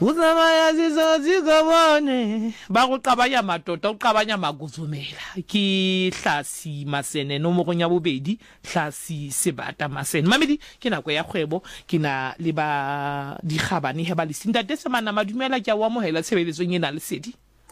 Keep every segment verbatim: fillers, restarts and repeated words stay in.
Uzamaya zizozigabone bakuqabanya madoda uqabanya makuzumela ki hlasi masene no mo gonya bobedi hlasi sebata masene mamedi ke nako ya kgwebo ke na le ba digabane he ba le sintate semana madumela ke wa mohela tshebeletsong ena le sedi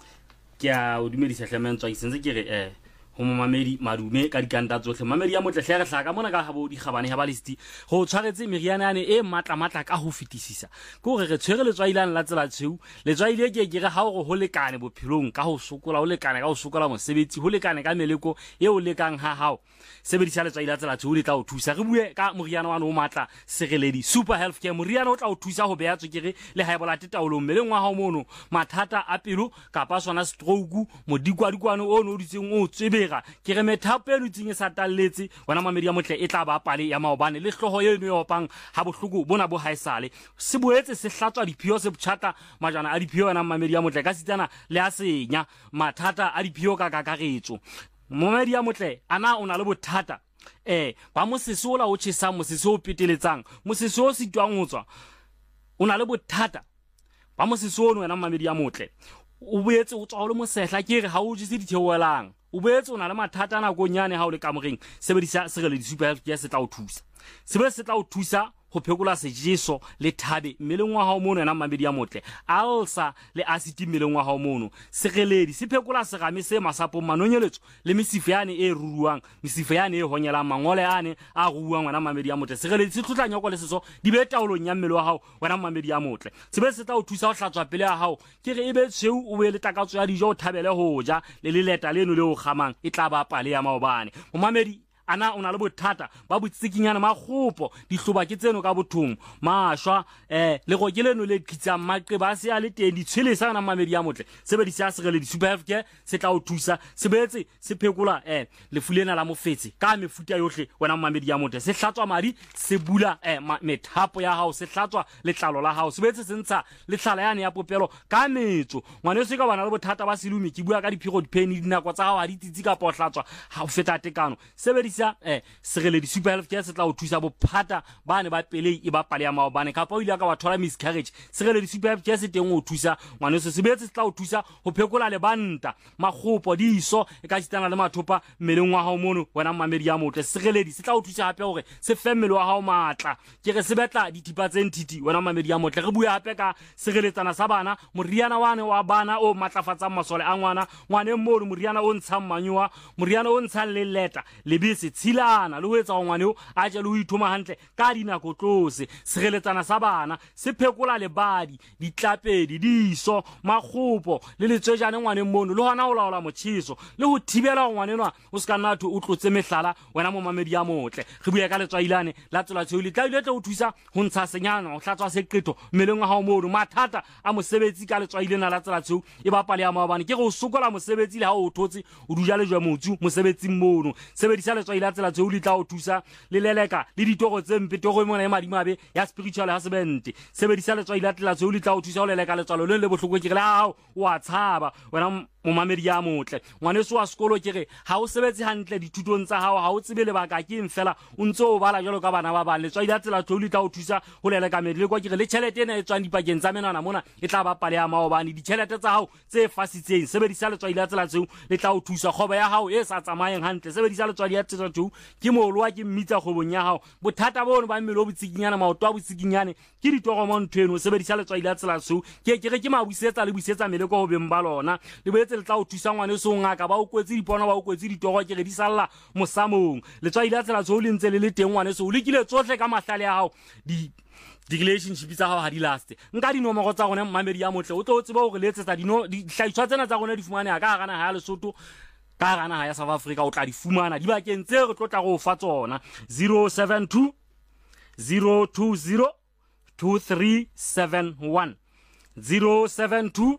ke a o dumedisa hlamentswa isentse ke re eh ho mamedi madume ka dikanta tsohle mamedi ya motle hle re hlaka mona ka habo digabane ha ba listi go tshwaretse meriana ane e matla matla ka ho fetisisa go re re tshwere le tswailane la tsela tsheu le tswaile ke ke re ha go ho lekane bophelong ka ho sokola ho lekane ka ho sokola mosebetsi ho lekane ka meleko e o lekang ha hao sebedisa le tswaila tsela tsheu le tla o thusa re bue ka moriana wa no matla sereledi super healthcare moriana o tla o thusa ho beya tswekere le high blood taolong meleng wa hao mono mathata a pelo kapa sona stroke modikwa dikwano o no ditseng o tsebe ke re methape le tsinge sa talletse bona mamedi ya motle e tla ba pale ya maobane le hloho eno e opang ha bohloko bona bo haisale se boetse se hlatswa diphio se botjhata majana a diphio wena mamedi ya motle ka sitsana le a senya mathata a diphio ka kakaretso mamedi ya motle ana ona le bothata eh ba mosesola o tshisa moseso o peteletsang moseso o sitwang ho tswa ona le bothata ba moseso ono wena mamedi ya motle o boetse o tswa le mosehla ke re ha o jise ditheoelang o boetse o na le mathata na go nyane ha o le kamoreng sebedisa sereledi super healthcare se tla o thusa sebe se tla o thusa go phekola sejeso le thabe meleng wa hao mono na mamedi ya motle ulcer le acid meleng wa hao mono sereledi se phekola serame se masapo manonyeletso le mesifa yane e ruruang mesifa yane e honyela mangole ane a ruuang wena mamedi ya motle sereledi se tlotla nyoko le seso di be taolong ya mmele wa hao wena mamedi ya motle sebe se tla o thusa ho hlatswa pele ya hao ke re ebe tsheu o be le takatso ya dijo o thabele ho ja le le leta leno le o kgamang e tla ba pale ya maobane mo mamedi ana ona le bothata ba botsikinyana makgopo dihloba ke tseno ka bothong mashwa eh le go ke leno le khitsa maqe ba se a le teng di tshwelesa na mamedi ya motle sebedisa sereledi super healthcare se tla o thusa sebetse se phekola eh le fulena la mofetse ka mefuta yohle wena mamedi ya motle se hlatswa madi se bula eh methapo ya hao se hlatswa letlalo la hao sebetse se ntsha le tlhala yane ya popelo ka metso ngwane se ka bana le bothata ba selumi ke bua ka diphiro dipeni dinako tsa hao ha di titsi ka po hlatswa ha o feta tekano sebedisa eh sereledi super healthcare se tla o thusa bophata bane ba pelei e ba pale ya maobane ka pa o ile ka ba thola miscarriage sereledi super healthcare se teng o thusa ngwane se sebetse se tla o thusa ho phekola le banta makgopo diso e ka tsitana le mathopa meleng wa hao mono wena mamedi ya motle sereledi se tla o thusa hape hore se femmele wa hao matla ke re se betla dithipa tse ntiti wena mamedi ya motle re bue hape ka sereletsana sa bana moriana wane wa bana o matlafatsa masole a ngwana ngwane mmono moriana o ntshang manywa moriana o ntshang le leta le bese tshilana le ho etsa ngwaneo a je le ho ithoma hantle ka dinako tlose sereletsana sa bana se phekola le badi ditlapedi diso makgopo le letswejane ngwane mmono le hona ho laola motjhiso le ho thibela ngwanenwa o se ka nna thu o tlotse mehlala wena mo mamedi ya motle re bua ka letswailane la tsela tseo le tla ile tla o thusa ho ntsha senyana ho hlatswa seqeto meleng wa hao mono mathata a mosebetsi ka letswailena la tsela tseo e ba pale ya maobane ke go sokola mosebetsi le ha o thotse o duja le jwa motsu mosebetsing mono sebedisa letswaile la tsela tseo le tla o thusa le leleka le ditoro tse mpe toro mona e madimabe ya spiritual husband sebedisa letswaile la tsela tseo le tla o thusa ho leleka letswalo le le bohloko ke re la hao wa tshaba wena mo mamedi ya motle ngwane so wa sekolo ke re ha o sebetse hantle dithutong tsa hao ha o tsebe le baka ke mfela o ntse o bala jalo ka bana ba bang letswaile la tsela tseo le tla o thusa ho leleka medile kwa ke re le tšhelete ena e tswang dipakeng tsa menana mona e tla ba pale ya maobane ditšhelete tsa hao tse fasitseng sebedisa letswaile la tsela tseo le tla o thusa khoba ya hao e sa tsamayeng hantle sebedisa letswaile la tsela tseo ke molwa ke mmitsa khobong ya hao bothata bono ba mmelo botsikinyana maoto a botsikinyane ke ditoro mo nthweno sebedisa letswaile la tsela tseo ke ke re ke mabusetsa le busetsa meleko ho beng ba lona le boetse le tla o thusa ngwane so ngaka ba o kwetse dipona ba o kwetse ditoro ke re di salla mosamong letswaile la tsela tseo le ntse le le teng ngwane so o lekile tsohle ka mahlale ya hao di di relationship tsa hao ha di last nka dinomoro tsa gona mamedi ya motle o tlo o tseba hore le etsetsa dino di hlaitswa tsena tsa gona di fumane ka gana ha ya Lesotho ka gana ha ya South Africa o tla di fumana di bakeng tse re tlotla go fa tsona zero seven two zero two zero two three seven one zero seven two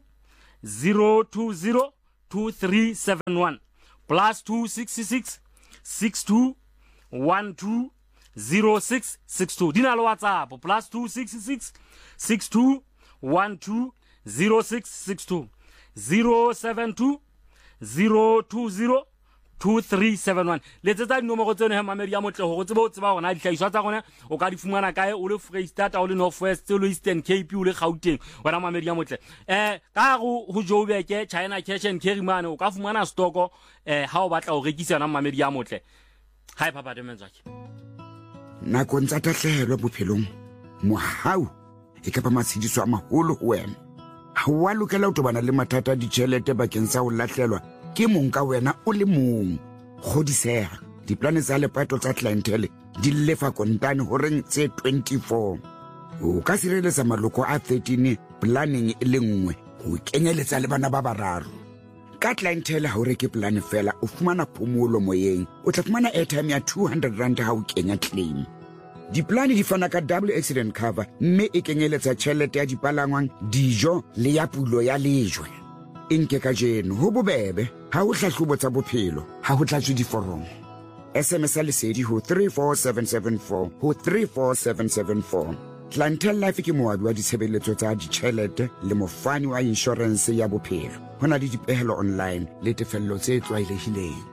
zero two zero two three seven one plus two six six six two one two zero six six two dina lo WhatsApp plus two six six six two one two zero six six two zero seven two zero two zero two three seven one le tsetsa dinomoro tseno he mamedi ya motle go tseba o tseba gona dihlaiswa tsa gona o ka di fumana kae o le Freestata o le North West o le Eastern Cape o le Gauteng wena mamedi ya motle eh ka go go Joburg China Cash and Carry mane o ka fumana stoko eh ha o batla o rekisa na mamedi ya motle hi papa Demenzaki na go ntsa tatlhelo bophelong mohau e ka ba matshidiso a maholo ho wena ha wa lokela o tobana le mathata di tšhelete bakeng sa o latlhelwa ke mong ka wena o le mong godisega diplane tsa lepato tsa clientele di lefa kontane ho reng tse twenty-four o ka sireletsa maloko a thirteen planning e le nngwe go kenyeletsa le bana ba bararo ka clientele ha o reke plan fela o fumana phomolo moyeng o tla fumana airtime ya two hundred rand ha o kenya claim diplane di fana ka double accident cover mme e kenyeletsa tšhelete ya dipalangwang dijo le ya pulo ya lejwe inke ka jeno ho bobebe ha o hlahlobo tsa bophelo ha ho tlatswe diforomo S M S lesedi ho three four seven seven four ho three four seven seven four Clientele Life ke moabi wa ditshebeletso tsa ditšhelete le mofani wa insurance ya bophelo hona le dipehelo online le tefello tse tlwaelehileng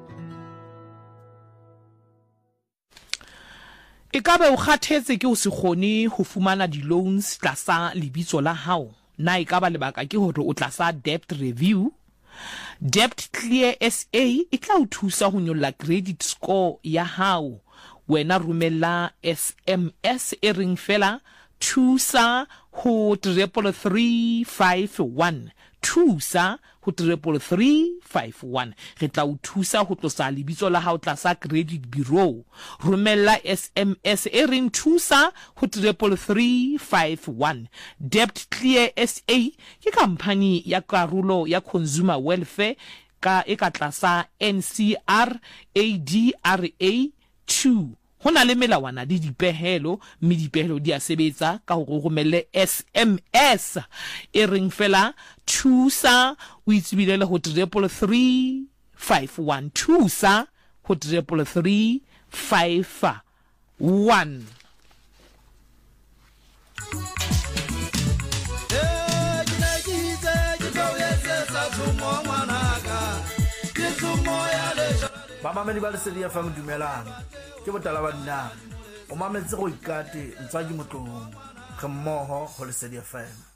e ka be o kgathetse ke o se kgone ho fumana di-loans tlasa lebitso la hao na e ka ba lebaka ke hore o tlasa debt review Debt Clear S A e tla o thusa ho nyolla credit score ya hao wena rumella S M S e reng fela thusa ho triple three five one thusa ho triple three five one re tla o thusa ho tlosa lebitso la hao tlasa credit bureau rumella S M S e reng thusa ho triple three five one Debt Clear S A ke company ya karulo ya consumer welfare ka e ka tlasa N C R A D R A two hona le melawana di dipehelo mme dipehelo di a sebetsa ka ho romelle S M S e reng fela thusa o itsebile ho triple three five one thusa ho triple three five one Mama meni ba lesedi ya fam dumelang ke botala ba nna o mametse go ikate ntswa ke motlong ge mmoho go lesedi ya fam